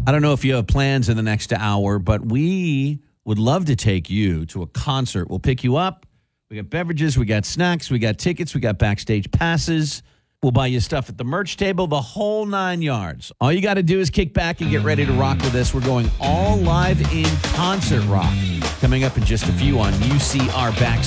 I don't know if you have plans in the next hour, but we would love to take you to a concert. We'll pick you up. We got beverages, we got snacks, we got tickets, we got backstage passes. We'll buy you stuff at the merch table, the whole 9 yards. All you got to do is kick back and get ready to rock with us. We're going all live in concert rock. Coming up in just a few on UCR Backstage.